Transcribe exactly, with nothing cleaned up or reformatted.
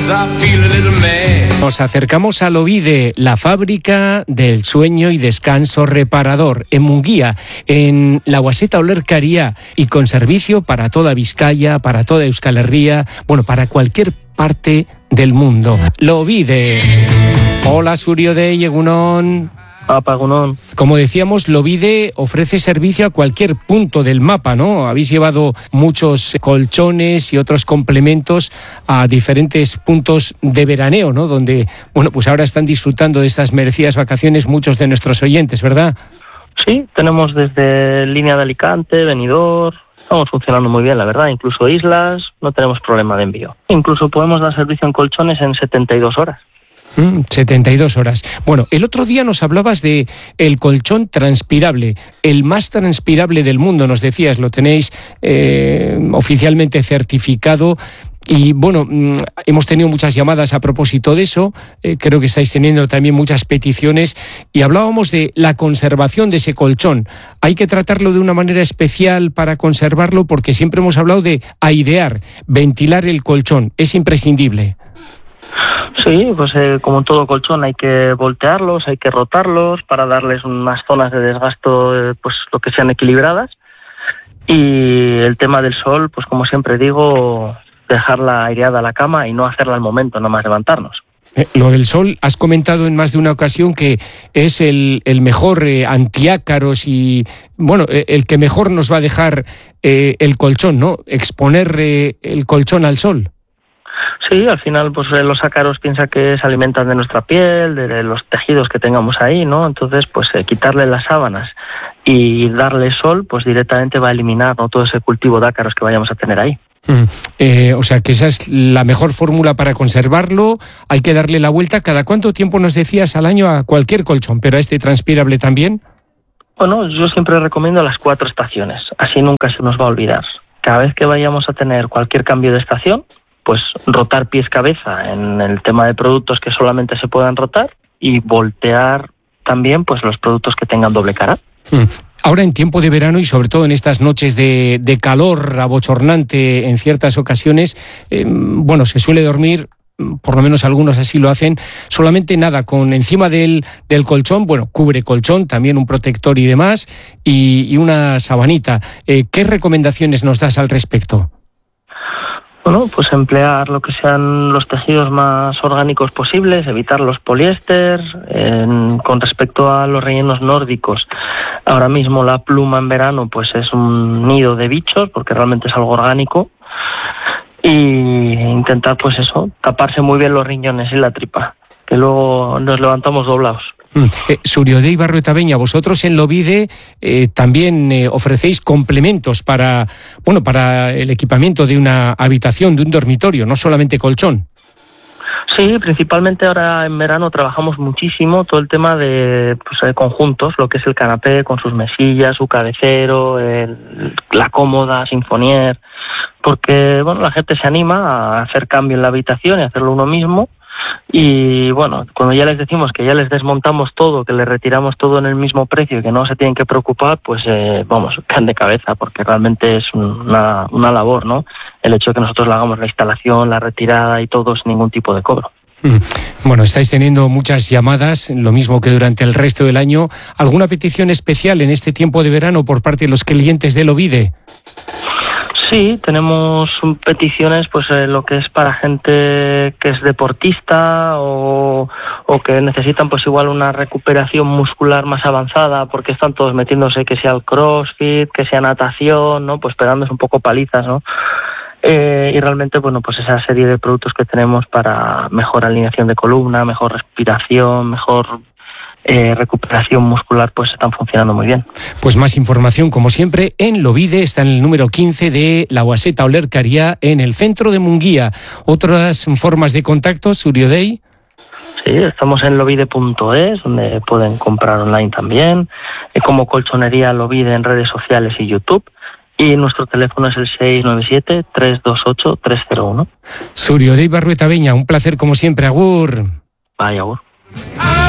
Nos acercamos a Lovide, la fábrica del sueño y descanso reparador, en Munguía, en la Guaseta Olerkaria, y con servicio para toda Vizcaya, para toda Euskal Herria, bueno, para cualquier parte del mundo. Lovide. Hola, Zuriodei, egunon. Apagunón. Como decíamos, Lovide ofrece servicio a cualquier punto del mapa, ¿no? Habéis llevado muchos colchones y otros complementos a diferentes puntos de veraneo, ¿no? Donde, bueno, pues ahora están disfrutando de estas merecidas vacaciones muchos de nuestros oyentes, ¿verdad? Sí, tenemos desde línea de Alicante, Benidorm, estamos funcionando muy bien, la verdad, incluso islas, no tenemos problema de envío. Incluso podemos dar servicio en colchones en setenta y dos horas. Mm, setenta y dos horas. Bueno, el otro día nos hablabas de el colchón transpirable, el más transpirable del mundo, nos decías, lo tenéis eh, oficialmente certificado. Y bueno, hemos tenido muchas llamadas a propósito de eso, eh, creo que estáis teniendo también muchas peticiones, y hablábamos de la conservación de ese colchón. Hay que tratarlo de una manera especial para conservarlo, porque siempre hemos hablado de airear, ventilar el colchón, es imprescindible. Sí, pues eh, como en todo colchón hay que voltearlos, hay que rotarlos para darles unas zonas de desgasto, eh, pues lo que sean equilibradas. Y el tema del sol, pues como siempre digo, dejarla aireada la cama y no hacerla al momento, no más levantarnos. Eh, lo del sol, has comentado en más de una ocasión que es el, el mejor eh, antiácaros y, bueno, eh, el que mejor nos va a dejar eh, el colchón, ¿no? Exponer eh, el colchón al sol. Sí, al final pues los ácaros piensa que se alimentan de nuestra piel, de los tejidos que tengamos ahí, ¿no? Entonces pues eh, quitarle las sábanas y darle sol pues directamente va a eliminar, ¿no?, todo ese cultivo de ácaros que vayamos a tener ahí. Mm, eh, o sea que esa es la mejor fórmula para conservarlo. Hay que darle la vuelta. ¿Cada cuánto tiempo nos decías al año a cualquier colchón, pero a este transpirable también? Bueno, yo siempre recomiendo las cuatro estaciones, así nunca se nos va a olvidar. Cada vez que vayamos a tener cualquier cambio de estación, pues rotar pies cabeza en el tema de productos que solamente se puedan rotar y voltear también pues los productos que tengan doble cara. Ahora en tiempo de verano y sobre todo en estas noches de, de calor abochornante en ciertas ocasiones, eh, bueno, se suele dormir, por lo menos algunos así lo hacen, solamente nada, con encima del, del colchón, bueno, cubre colchón, también un protector y demás, y, y una sabanita. Eh, ¿Qué recomendaciones nos das al respecto? Bueno, pues emplear lo que sean los tejidos más orgánicos posibles, evitar los poliéster. En, con respecto a los rellenos nórdicos, ahora mismo la pluma en verano pues es un nido de bichos, porque realmente es algo orgánico. Y intentar pues eso, taparse muy bien los riñones y la tripa, que luego nos levantamos doblados. Mm. Eh, Zuriodei Barruetabeña, vosotros en Lovide eh, también eh, ofrecéis complementos para, bueno, para el equipamiento de una habitación, de un dormitorio, no solamente colchón. Sí, principalmente ahora en verano trabajamos muchísimo todo el tema de, pues, de conjuntos, lo que es el canapé con sus mesillas, su cabecero, el, la cómoda, sinfonier, porque bueno, la gente se anima a hacer cambio en la habitación y hacerlo uno mismo. Y bueno, cuando ya les decimos que ya les desmontamos todo, que les retiramos todo en el mismo precio y que no se tienen que preocupar, pues eh, vamos, caen de cabeza, porque realmente es una, una labor, ¿no? El hecho de que nosotros le hagamos la instalación, la retirada y todo sin ningún tipo de cobro. Bueno, estáis teniendo muchas llamadas, lo mismo que durante el resto del año. ¿Alguna petición especial en este tiempo de verano por parte de los clientes de Lovide? Sí, tenemos peticiones, pues eh, lo que es para gente que es deportista o, o que necesitan pues igual una recuperación muscular más avanzada, porque están todos metiéndose que sea el crossfit, que sea natación, ¿no? Pues pegándose un poco palizas, ¿no? Eh, y realmente, bueno, pues esa serie de productos que tenemos para mejor alineación de columna, mejor respiración, mejor Eh, recuperación muscular, pues están funcionando muy bien. Pues más información, como siempre, en Lovide, está en el número quince de la Guaseta Olerkaria, en el centro de Munguía. ¿Otras formas de contacto, Zuriodei? Sí, estamos en lovide punto es, donde pueden comprar online también, eh, como Colchonería Lovide en redes sociales y YouTube. Y nuestro teléfono es el seis nueve siete, tres dos ocho, tres cero uno. Zuriodei Barruetabeña, un placer como siempre, agur. Vaya, agur.